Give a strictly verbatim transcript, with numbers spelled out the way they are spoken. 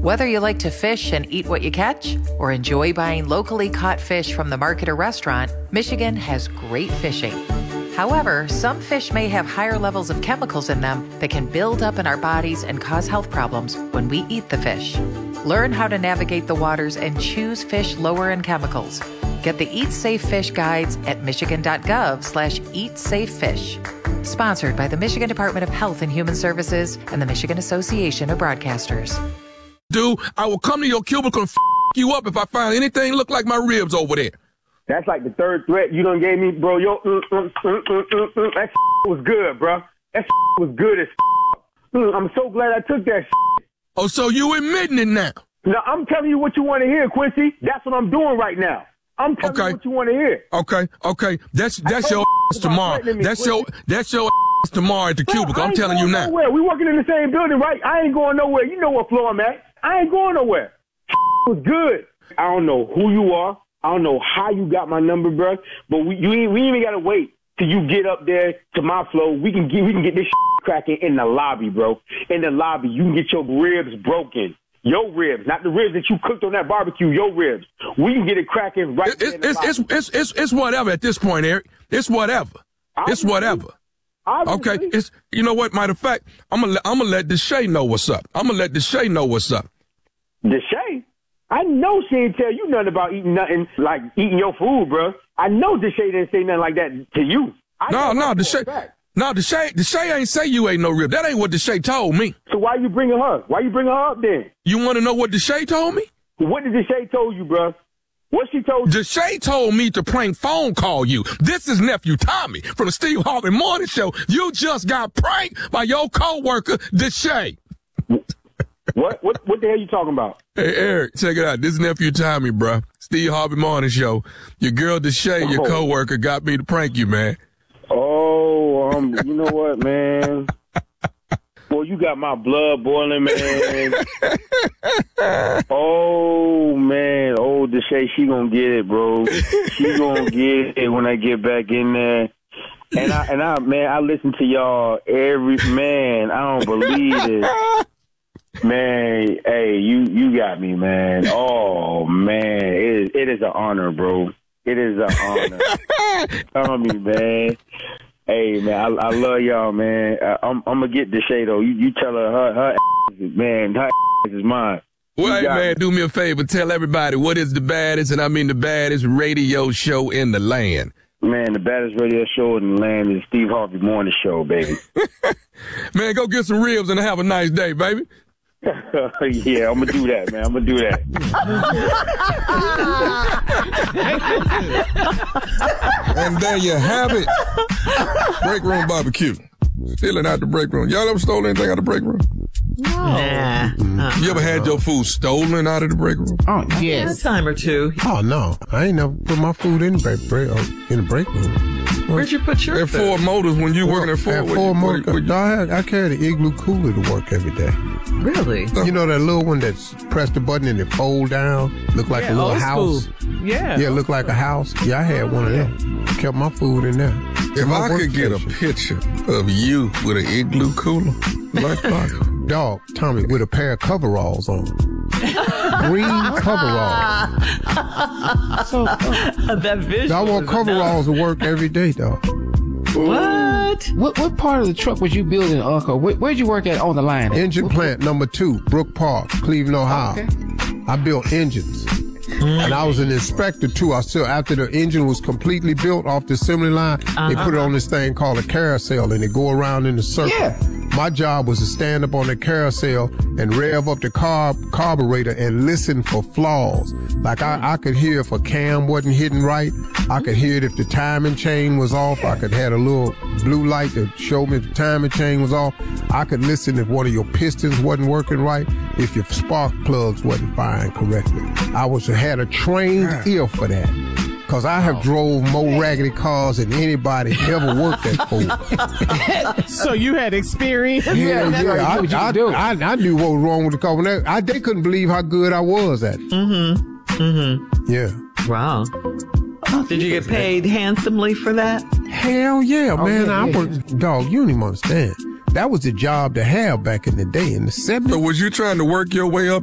Whether you like to fish and eat what you catch, or enjoy buying locally caught fish from the market or restaurant, Michigan has great fishing. However, some fish may have higher levels of chemicals in them that can build up in our bodies and cause health problems when we eat the fish. Learn how to navigate the waters and choose fish lower in chemicals. Get the Eat Safe Fish guides at michigan.gov slash eat safe fish. Sponsored by the Michigan Department of Health and Human Services and the Michigan Association of Broadcasters. Dude, I will come to your cubicle and f*** you up if I find anything look like my ribs over there. That's like the third threat you done gave me, bro. Yo, mm, mm, mm, mm, mm, mm. That was good, bro. That was good as mm, I'm so glad I took that. Oh, so you admitting it now? No, I'm telling you what you want to hear, Quincy. That's what I'm doing right now. I'm telling okay. you what you want to hear. Okay, okay. That's that's your ass tomorrow. Me, that's Quincy. your that's your ass tomorrow at the bro, cubicle. I'm telling you now. Nowhere. We working in the same building, right? I ain't going nowhere. You know what floor I'm at. I ain't going nowhere. Was good. I don't know who you are. I don't know how you got my number, bro. But we you ain't, we ain't even gotta wait till you get up there to my flow. We can get we can get this cracking in the lobby, bro. In the lobby, you can get your ribs broken. Your ribs, not the ribs that you cooked on that barbecue. Your ribs. We can get it cracking right it, there. It's, it's, it's it's it's it's whatever at this point, Eric. It's whatever. Obviously. It's whatever. Obviously. Okay. It's you know what? Matter of fact, I'm gonna I'm gonna let Deshae know what's up. I'm gonna let Deshae know what's up. Deshae? I know she didn't tell you nothing about eating nothing like eating your food, bro. I know Deshae didn't say nothing like that to you. I no, no, Deshae. No, Deshae, Deshae ain't say you ain't no rib. That ain't what Deshae told me. So why you bringing her? Why you bringing her up then? You want to know what Deshae told me? What did Deshae told you, bro? What she told you? Deshae told me to prank phone call you. This is nephew Tommy from the Steve Harvey Morning Show. You just got pranked by your coworker, Deshae. What? What? What the hell you talking about? Hey, Eric, check it out. This is nephew Tommy, bro. Steve Harvey Morning Show. Your girl Deshae, oh. your coworker, got me to prank you, man. Oh, um, you know what, man? Boy, you got my blood boiling, man. Oh, man. Oh, Deshae, she gonna get it, bro. She gonna get it when I get back in there. And I, and I, man, I listen to y'all every, man, I don't believe it. Man, hey, you, you got me, man. Oh, man. It is, it is an honor, bro. It is an honor. Tell me, man. Hey, man, I, I love y'all, man. I, I'm, I'm gonna get Deshae though. You, you tell her, her, her ass is, man, her ass is mine. Well, hey, man, me. do me a favor. Tell everybody what is the baddest, and I mean the baddest radio show in the land. Man, the baddest radio show in the land is Steve Harvey Morning Show, baby. Man, go get some ribs and have a nice day, baby. Yeah, I'm gonna do that, man. I'm gonna do that. And there you have it. Break room barbecue. Stealing out the break room. Y'all ever stole anything out of the break room? No. Nah. Uh-uh. You ever had your food stolen out of the break room? Oh, yes. A time or two. Oh, no. I ain't never put my food in the break, break, in the break room. Where'd you put your at food? At Ford Motors when you well, working at Ford? At Ford Motors. You, you, I, I carry the Igloo cooler to work every day. Really? You know that little one that's press the button and it fold down? Look like yeah, a little house? School. Yeah. Yeah, look like a house. Yeah, I had one of them. Kept my food in there. If I could get a picture of you with an Igloo cooler, lunchbox. Dog, Tommy, with a pair of coveralls on. Green coveralls. So, uh, that visual. I want coveralls to work every day, dog. What? What what part of the truck was you building, Uncle? Where, where'd you work at on the line? Engine what, plant number two, Brook Park, Cleveland, Ohio. Okay. I built engines. Mm. And I was an inspector too. I still, after the engine was completely built off the assembly line, uh-huh. they put it on this thing called a carousel and they go around in a circle. Yeah. My job was to stand up on the carousel and rev up the carb, carburetor and listen for flaws. Like I, I could hear if a cam wasn't hitting right. I could hear it if the timing chain was off. I could have a little blue light to show me if the timing chain was off. I could listen if one of your pistons wasn't working right, if your spark plugs wasn't firing correctly. I was had a trained ear for that. Cause I have drove more raggedy cars than anybody ever worked at Ford. So you had experience? Yeah, yeah. yeah. I, I, I, I, I knew what was wrong with the car. When they, I, they couldn't believe how good I was at it. Mm-hmm. Mm-hmm. Yeah. Wow. Did you get paid handsomely for that? Hell yeah, oh, man. Yeah, I yeah, worked, yeah. dog, you don't even understand. That was the job to have back in the day in the seventies. So was you trying to work your way up